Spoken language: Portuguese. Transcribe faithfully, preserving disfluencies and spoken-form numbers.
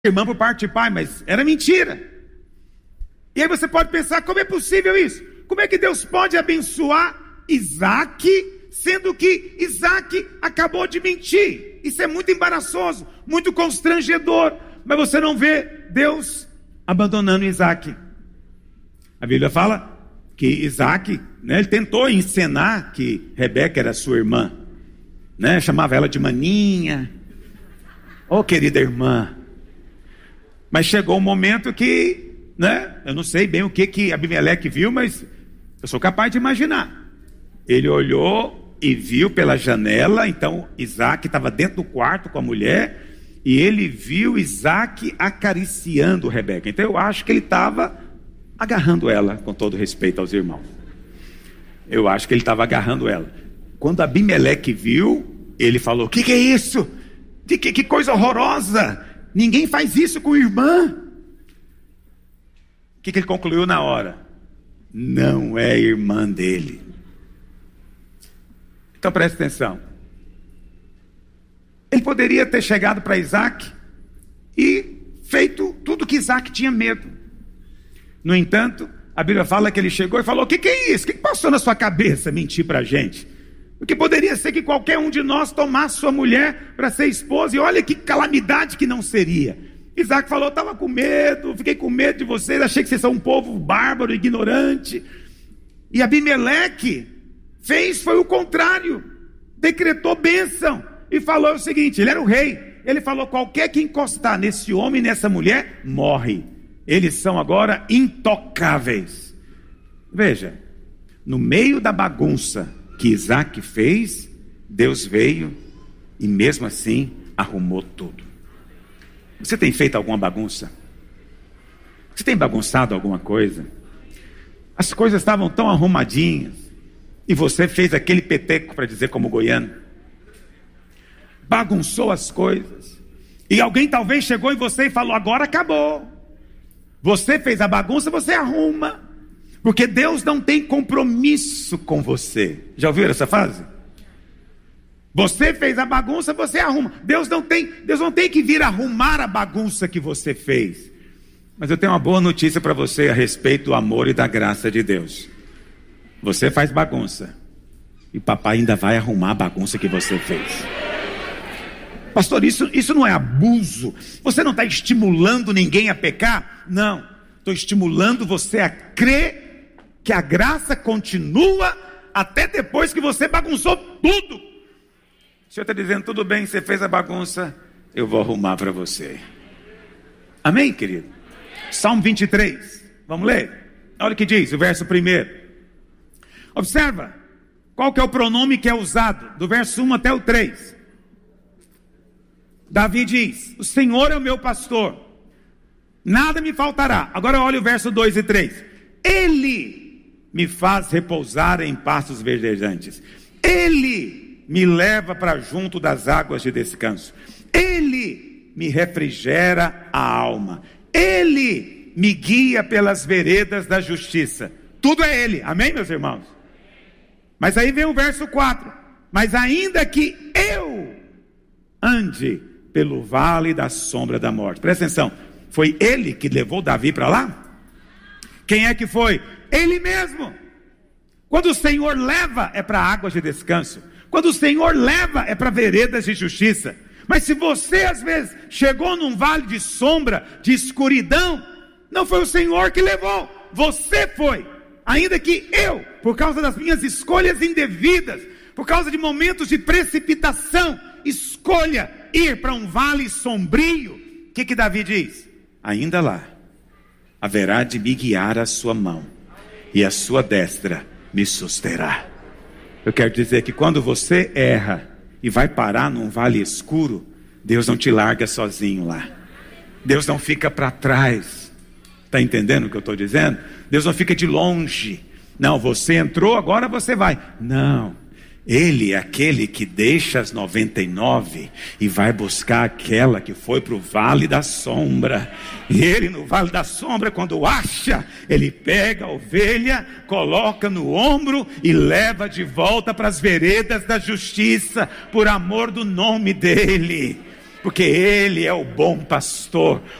irmã por parte de pai, mas era mentira. E aí você pode pensar, como é possível isso? Como é que Deus pode abençoar Isaac, sendo que Isaac acabou de mentir? Isso é muito embaraçoso, muito constrangedor. Mas você não vê Deus abandonando Isaac. A Bíblia fala que Isaac, né, ele tentou encenar que Rebeca era sua irmã, né, chamava ela de maninha. Oh, querida irmã. Mas chegou um momento que, né, eu não sei bem o que que Abimeleque viu, mas eu sou capaz de imaginar. Ele olhou e viu pela janela, então Isaac estava dentro do quarto com a mulher, e ele viu Isaac acariciando Rebeca. Então eu acho que ele estava agarrando ela, com todo respeito aos irmãos. Eu acho que ele estava agarrando ela. Quando Abimeleque viu, ele falou: o que, que é isso? Que, que, que coisa horrorosa! Ninguém faz isso com irmã. O que, que ele concluiu na hora? Não é irmã dele. Então preste atenção. Ele poderia ter chegado para Isaac e feito tudo que Isaac tinha medo. No entanto, a Bíblia fala que ele chegou e falou: o que, que é isso? O que, que passou na sua cabeça mentir para a gente? Porque poderia ser que qualquer um de nós tomasse sua mulher para ser esposa, e olha que calamidade que não seria. Isaac falou: estava com medo, fiquei com medo de vocês, achei que vocês são um povo bárbaro, ignorante. E Abimeleque fez, foi o contrário, decretou bênção, e falou o seguinte, ele era o rei, ele falou: qualquer que encostar nesse homem, nessa mulher, morre. Eles são agora intocáveis. Veja, no meio da bagunça que Isaac fez, Deus veio e mesmo assim arrumou tudo. Você tem feito alguma bagunça? Você tem bagunçado alguma coisa? As coisas estavam tão arrumadinhas e você fez aquele peteco, para dizer como goiano, bagunçou as coisas, e alguém talvez chegou em você e falou: agora acabou. Você fez a bagunça, você arruma. Porque Deus não tem compromisso com você. Já ouviram essa frase? Você fez a bagunça, você arruma. Deus não tem, Deus não tem que vir arrumar a bagunça que você fez. Mas eu tenho uma boa notícia para você a respeito do amor e da graça de Deus. Você faz bagunça, e papai ainda vai arrumar a bagunça que você fez. Pastor, isso, isso não é abuso? Você não está estimulando ninguém a pecar? Não, estou estimulando você a crer que a graça continua até depois que você bagunçou tudo. O Senhor está dizendo: tudo bem, você fez a bagunça, eu vou arrumar para você. Amém, querido? Salmo vinte e três, vamos ler? Olha o que diz, o verso primeiro. Observa, qual que é o pronome que é usado, do verso um até o três. Davi diz: o Senhor é o meu pastor, nada me faltará. Agora olha o verso dois e três. Ele me faz repousar em pastos verdejantes. Ele me leva para junto das águas de descanso. Ele me refrigera a alma. Ele me guia pelas veredas da justiça. Tudo é Ele, amém, meus irmãos? Mas aí vem o verso quatro. Mas ainda que eu ande pelo vale da sombra da morte. Presta atenção, foi Ele que levou Davi para lá? Quem é que foi? Ele mesmo. Quando o Senhor leva, é para águas de descanso. Quando o Senhor leva, é para veredas de justiça. Mas se você às vezes chegou num vale de sombra, de escuridão, não foi o Senhor que levou, você foi. Ainda que eu, por causa das minhas escolhas indevidas, por causa de momentos de precipitação, escolha ir para um vale sombrio. O que que Davi diz? Ainda lá haverá de me guiar a sua mão, e a sua destra me susterá. Eu quero dizer que quando você erra e vai parar num vale escuro, Deus não te larga sozinho lá. Deus não fica para trás. Está entendendo o que eu estou dizendo? Deus não fica de longe. Não, você entrou, agora você vai. Não. Ele é aquele que deixa as noventa e nove e vai buscar aquela que foi para o vale da sombra. E ele no vale da sombra, quando acha, ele pega a ovelha, coloca no ombro e leva de volta para as veredas da justiça, por amor do nome dele. porque Ele é o bom pastor.